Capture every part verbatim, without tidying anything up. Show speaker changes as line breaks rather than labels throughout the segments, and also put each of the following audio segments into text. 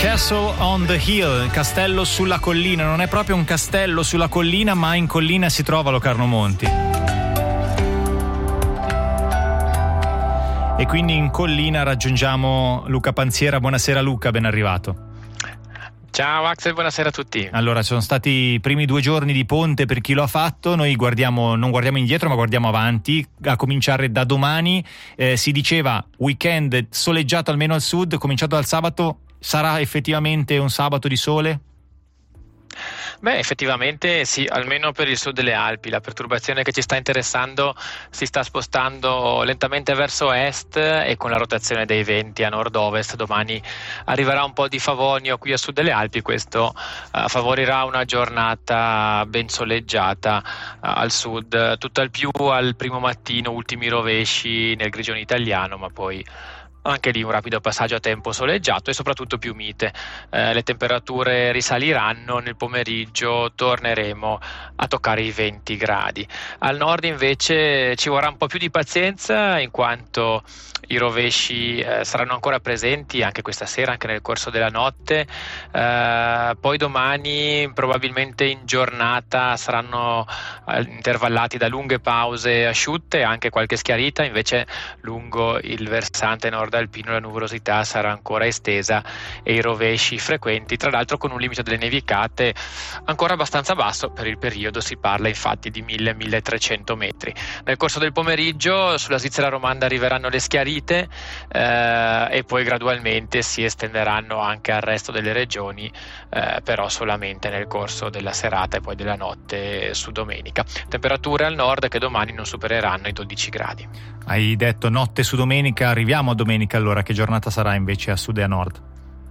Castle on the Hill, castello sulla collina. Non è proprio un castello sulla collina, ma in collina si trova Locarno Monti. E quindi in collina raggiungiamo Luca Panziera. Buonasera Luca, ben arrivato.
Ciao Axel, buonasera a tutti.
Allora, sono stati i primi due giorni di ponte per chi lo ha fatto. Noi guardiamo, non guardiamo indietro, ma guardiamo avanti. A cominciare da domani, eh, si diceva weekend soleggiato almeno al sud, cominciato dal sabato. Sarà effettivamente un sabato di sole?
Beh, effettivamente sì, almeno per il sud delle Alpi. La perturbazione che ci sta interessando si sta spostando lentamente verso est e con la rotazione dei venti a nord-ovest domani arriverà un po' di favonio qui a sud delle Alpi. Questo uh, favorirà una giornata ben soleggiata uh, al sud, tutt'al più al primo mattino, ultimi rovesci nel grigione italiano, ma poi anche lì un rapido passaggio a tempo soleggiato e soprattutto più mite. Eh, le temperature risaliranno, nel pomeriggio torneremo a toccare i venti gradi. Al nord invece ci vorrà un po' più di pazienza, in quanto i rovesci eh, saranno ancora presenti anche questa sera, anche nel corso della notte. Eh, poi domani probabilmente in giornata saranno eh, intervallati da lunghe pause asciutte, anche qualche schiarita. Invece lungo il versante nord alpino la nuvolosità sarà ancora estesa e i rovesci frequenti, tra l'altro con un limite delle nevicate ancora abbastanza basso per il periodo. Si parla infatti di mille milletrecento metri. Nel corso del pomeriggio sulla Svizzera romanda arriveranno le schiarite eh, e poi gradualmente si estenderanno anche al resto delle regioni, eh, però solamente nel corso della serata e poi della notte su domenica. Temperature al nord che domani non supereranno i dodici gradi.
Hai detto notte su domenica, arriviamo a domenica allora. Che giornata sarà invece a sud e a nord?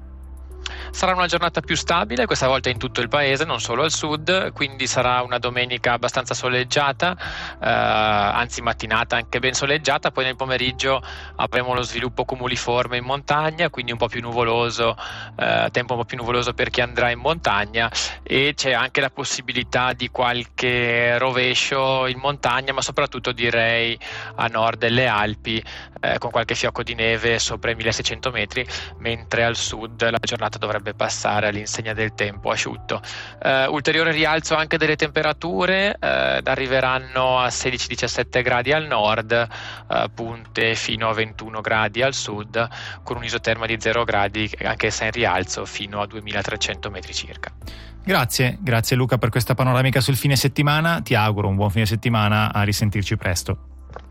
Sarà una giornata più stabile, questa volta in tutto il paese, non solo al sud, quindi sarà una domenica abbastanza soleggiata, eh, anzi mattinata anche ben soleggiata. Poi nel pomeriggio avremo lo sviluppo cumuliforme in montagna, quindi un po' più nuvoloso, eh, tempo un po' più nuvoloso per chi andrà in montagna, e c'è anche la possibilità di qualche rovescio in montagna, ma soprattutto direi a nord delle Alpi, eh, con qualche fiocco di neve sopra i milleseicento metri, mentre al sud la giornata dovrebbe passare all'insegna del tempo asciutto. Uh, ulteriore rialzo anche delle temperature, uh, arriveranno a sedici diciassette gradi al nord, uh, punte fino a ventuno gradi al sud, con un isoterma di zero gradi anche se in rialzo fino a duemilatrecento metri circa.
Grazie, grazie Luca per questa panoramica sul fine settimana. Ti auguro un buon fine settimana, a risentirci presto.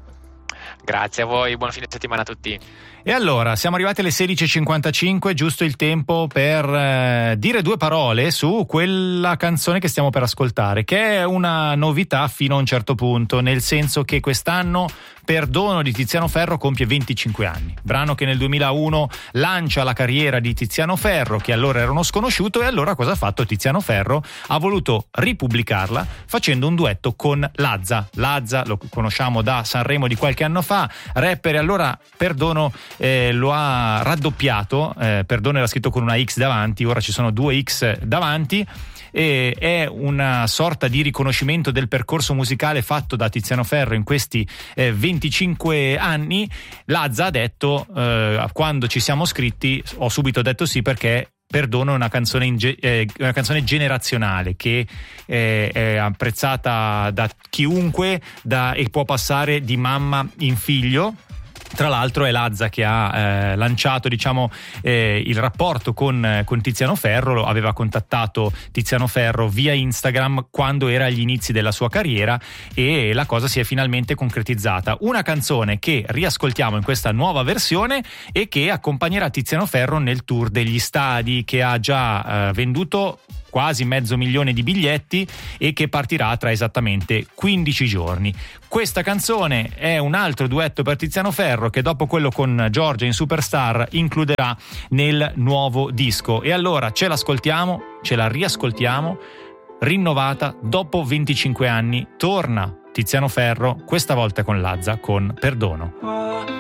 Grazie a voi, buon fine settimana a tutti.
E allora, siamo arrivati alle sedici e cinquantacinque, giusto il tempo per eh, dire due parole su quella canzone che stiamo per ascoltare, che è una novità fino a un certo punto, nel senso che quest'anno Perdono di Tiziano Ferro compie venticinque anni. Brano che nel duemilauno lancia la carriera di Tiziano Ferro, che allora era uno sconosciuto, e allora cosa ha fatto Tiziano Ferro? Ha voluto ripubblicarla facendo un duetto con Lazza. Lazza lo conosciamo da Sanremo di qualche anno fa, rapper, e allora Perdono eh, lo ha raddoppiato. eh, Perdono era scritto con una X davanti, ora ci sono due X davanti, e è una sorta di riconoscimento del percorso musicale fatto da Tiziano Ferro in questi eh, venticinque anni. Lazza ha detto eh, quando ci siamo scritti ho subito detto sì, perché Perdono è una canzone, in ge- eh, una canzone generazionale che eh, è apprezzata da chiunque, da, e può passare di mamma in figlio. Tra l'altro è Lazza che ha eh, lanciato, diciamo, eh, il rapporto con, con Tiziano Ferro. Lo aveva contattato Tiziano Ferro via Instagram quando era agli inizi della sua carriera, e la cosa si è finalmente concretizzata. Una canzone che riascoltiamo in questa nuova versione e che accompagnerà Tiziano Ferro nel tour degli stadi, che ha già eh, venduto quasi mezzo milione di biglietti e che partirà tra esattamente quindici giorni. Questa canzone è un altro duetto per Tiziano Ferro che dopo quello con Giorgia in Superstar includerà nel nuovo disco, e allora ce l'ascoltiamo, ce la riascoltiamo rinnovata dopo venticinque anni. Torna Tiziano Ferro, questa volta con Lazza, con Perdono.